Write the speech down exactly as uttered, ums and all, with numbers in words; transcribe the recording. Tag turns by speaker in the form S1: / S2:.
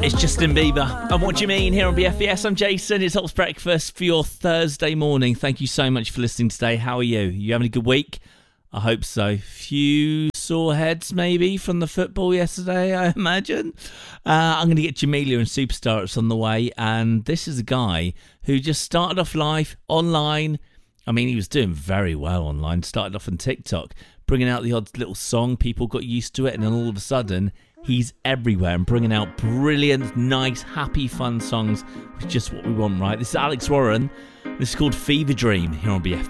S1: It's Justin Bieber. And what do you mean here on B F B S? I'm Jason. It's Ops Breakfast for your Thursday morning. Thank you so much for listening today. How are you? You having a good week? I hope so. Few sore heads maybe from the football yesterday, I imagine. Uh, I'm going to get Jamelia and Superstar on the way. And this is a guy who just started off life online. I mean, he was doing very well online. Started off on TikTok, bringing out the odd little song. People got used to it. And then all of a sudden, he's everywhere and bringing out brilliant, nice, happy, fun songs, which is just what we want, right? This is Alex Warren. This is called Fever Dream here on B F